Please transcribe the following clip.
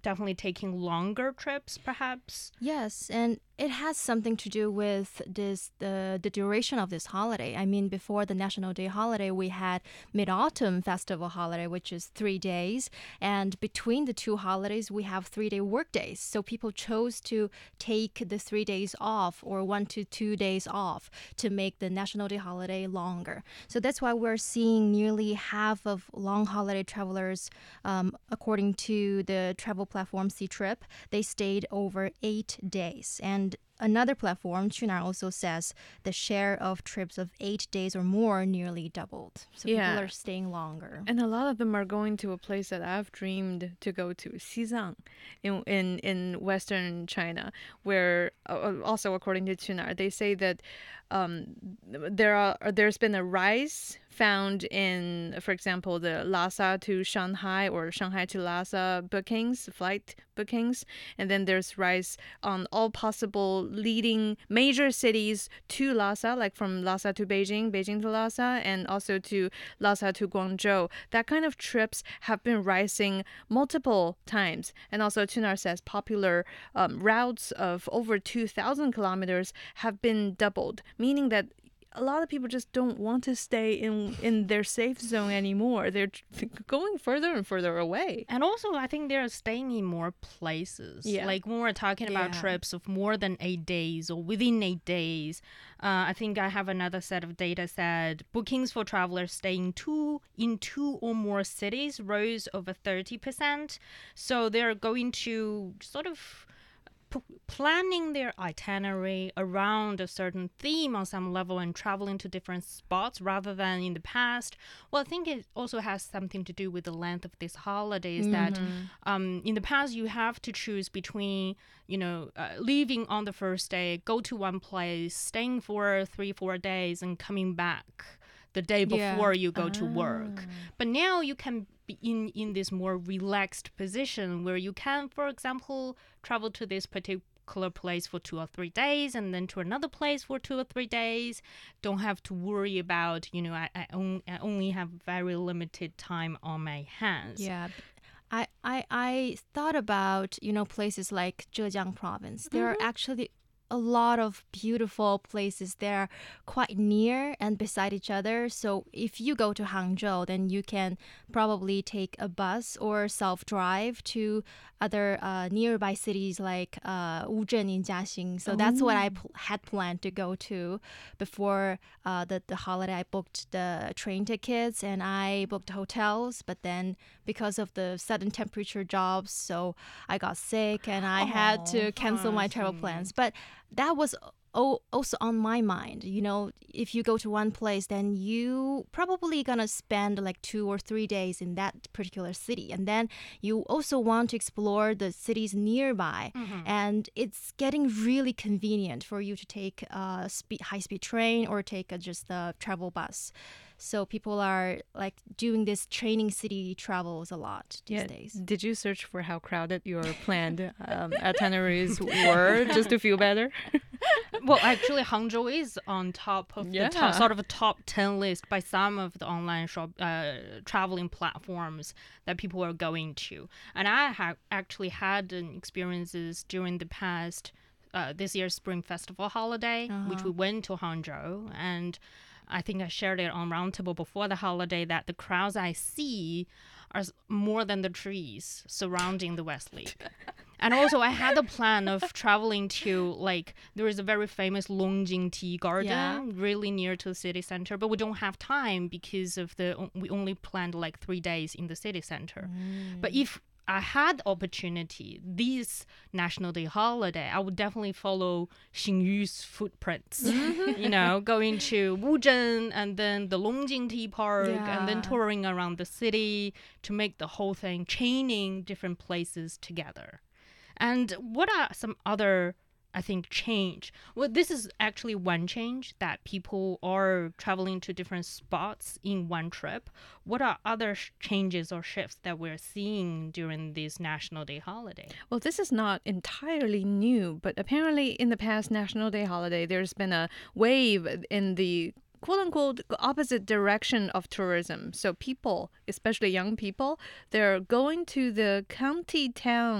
definitely taking longer trips, perhaps. Yes, and it has something to do with the duration of this holiday. I mean, before the National Day holiday, we had Mid-Autumn Festival holiday, which is 3 days. And between the two holidays, we have 3-day work days. So people chose to take the 3 days off or 1 to 2 days off to make the National Day holiday longer. So that's why we're seeing nearly half of long holiday travelers, according to the travel platform Ctrip, they stayed over 8 days. And another platform, Qunar, also says the share of trips of 8 days or more nearly doubled. So people Yeah. are staying longer. And a lot of them are going to a place that I've dreamed to go to, Xizang, in Western China, where also according to Chunar, they say that there's been a rise found in, for example, the Lhasa to Shanghai or Shanghai to Lhasa bookings, flight bookings, and then there's rise on all possible leading major cities to Lhasa, like from Lhasa to Beijing, Beijing to Lhasa, and also to Lhasa to Guangzhou. That kind of trips have been rising multiple times. And also, Chunar says popular routes of over 2,000 kilometers have been doubled, meaning that a lot of people just don't want to stay in their safe zone anymore. They're going further and further away. And also, I think they're staying in more places. Yeah. Like when we're talking about Yeah. trips of more than 8 days or within 8 days, I think I have another set of data said bookings for travelers staying in two or more cities rose over 30%. So they're going to sort of planning their itinerary around a certain theme on some level and traveling to different spots rather than in the past. Well, I think it also has something to do with the length of these holidays that in the past you have to choose between, leaving on the first day, go to one place, staying for 3-4 days and coming back the day before you go to work. But now you can be in this more relaxed position where you can, for example, travel to this particular place for 2 or 3 days and then to another place for 2 or 3 days. Don't have to worry about, I only have very limited time on my hands. Yeah. I thought about, places like Zhejiang province. There are actually a lot of beautiful places there quite near and beside each other. So if you go to Hangzhou, then you can probably take a bus or self-drive to other nearby cities like Wuzhen in Jiaxing. So that's what I had planned to go to before the holiday. I booked the train tickets and I booked hotels, but then because of the sudden temperature drops, so I got sick and I had to cancel my travel plans. But that was also on my mind. If you go to one place, then you probably gonna spend like 2 or 3 days in that particular city, and then you also want to explore the cities nearby. And it's getting really convenient for you to take a high-speed train or take just a travel bus. So people are like doing this training city travels a lot these days. Did you search for how crowded your planned itineraries were just to feel better? Well, actually, Hangzhou is on top of the top 10 list by some of the online traveling platforms that people are going to. And I have actually had experiences during the past this year's Spring Festival holiday, which we went to Hangzhou, and I think I shared it on Roundtable before the holiday that the crowds I see are more than the trees surrounding the West Lake. And also, I had a plan of traveling to, there is a very famous Longjing Tea Garden, really near to the city center, but we don't have time because of we only planned 3 days in the city center. But if I had opportunity this National Day holiday, I would definitely follow Xingyu's footprints. Going to Wuzhen and then the Longjing Tea Park and then touring around the city to make the whole thing, chaining different places together. And what are some other, I think, change? Well, this is actually one change that people are traveling to different spots in one trip. What are other changes or shifts that we're seeing during this National Day holiday? Well, this is not entirely new, but apparently in the past National Day holiday, there's been a wave in the quote-unquote opposite direction of tourism. So people, especially young people, they're going to the county town